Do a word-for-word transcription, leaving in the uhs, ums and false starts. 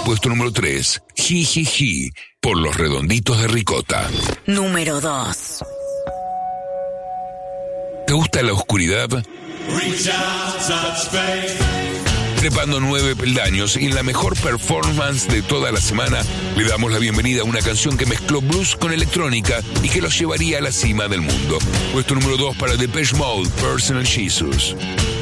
Puesto número tres, Jijiji, por Los Redonditos de Ricota. Número dos. ¿Te gusta la oscuridad? Trepando nueve peldaños y en la mejor performance de toda la semana, le damos la bienvenida a una canción que mezcló blues con electrónica y que los llevaría a la cima del mundo. Puesto número dos para Depeche Mode, Personal Jesus.